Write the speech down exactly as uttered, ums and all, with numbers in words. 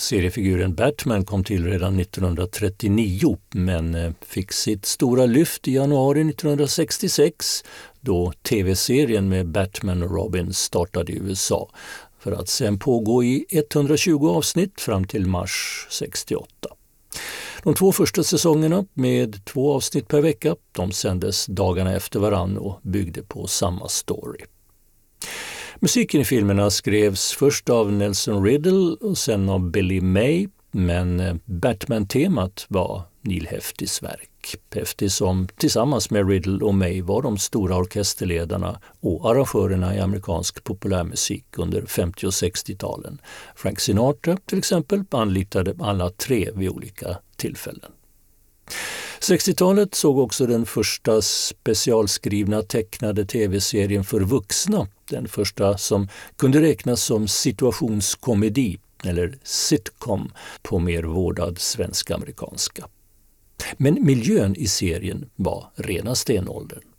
Seriefiguren Batman kom till redan nittonhundratrettionio men fick sitt stora lyft i januari nittonhundrasextiosex då tv-serien med Batman och Robin startade i U S A för att sen pågå i etthundratjugo avsnitt fram till mars sextioåtta. De två första säsongerna med två avsnitt per vecka de sändes dagarna efter varann och byggde på samma story. Musiken i filmerna skrevs först av Nelson Riddle och sen av Billy May, men Batman-temat var Neil Heftis verk. Hefti som tillsammans med Riddle och May var de stora orkesterledarna och arrangörerna i amerikansk populärmusik under femtio- och sextio-talen. Frank Sinatra till exempel anlitade alla tre vid olika tillfällen. sextiotalet såg också den första specialskrivna tecknade tv-serien för vuxna, den första som kunde räknas som situationskomedi eller sitcom på mer vårdad svensk-amerikanska. Men miljön i serien var rena stenåldern.